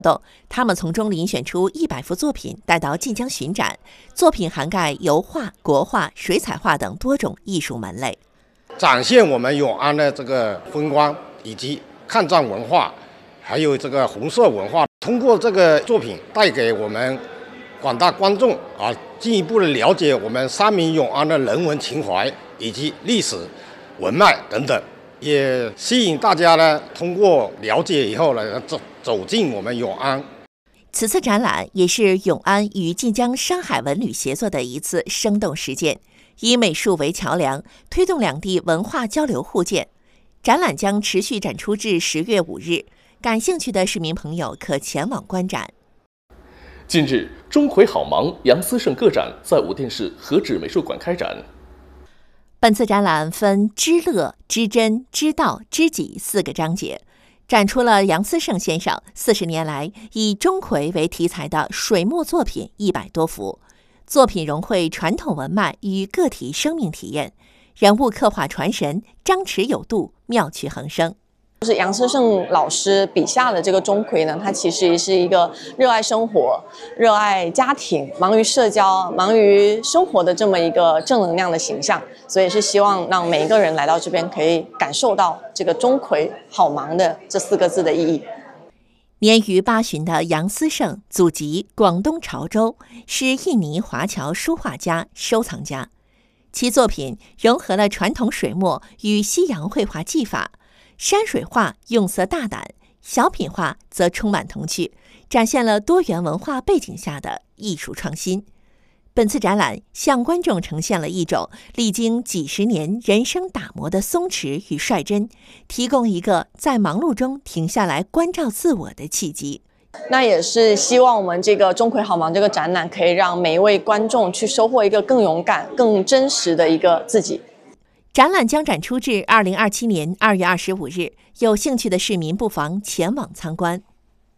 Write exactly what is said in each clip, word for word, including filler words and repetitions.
他们从中遴选出一百幅作品带到晋江巡展，作品涵盖油画、国画、水彩画等多种艺术门类， 展现我们永安的这个风光以及抗战文化，还有这个红色文化。通过这个作品带给我们广大观众啊，进一步的了解我们三民永安的人文情怀以及历史文脉等等，也吸引大家呢通过了解以后呢走走进我们永安。 此次展览也是永安与晋江山海文旅协作的一次生动实践，以美术为桥梁，推动两地文化交流互鉴。展览将持续展出至十月五日，感兴趣的市民朋友可前往观展。 近日，钟馗好忙杨思胜个展在武店市何止美术馆开展。 本次展览分知乐、知真、知道、知己四个章节，展出了杨思胜先生四十年来以钟馗为题材的水墨作品一百多幅，作品融汇传统文脉与个体生命体验，人物刻画传神，张弛有度，妙趣横生。 就是杨思胜老师笔下的这个钟馗呢，他其实是一个热爱生活、热爱家庭、忙于社交、忙于生活的这么一个正能量的形象，所以是希望让每一个人来到这边可以感受到这个钟馗好忙的这四个字的意义。 年逾八旬的杨思胜，祖籍广东潮州，是印尼华侨书画家、收藏家。其作品融合了传统水墨与西洋绘画技法，山水画用色大胆，小品画则充满童趣，展现了多元文化背景下的艺术创新。本次展览向观众呈现了一种历经几十年人生打磨的松弛与率真，提供一个在忙碌中停下来关照自我的契机。 那也是希望我们这个钟馗好忙这个展览可以让每一位观众去收获一个更勇敢、更真实的一个自己。 展览将展出至二零二七年二月二十五日，有兴趣的市民不妨前往参观。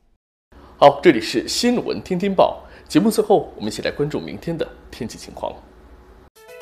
好，这里是新闻天天报节目，最后我们一起来关注明天的天气情况。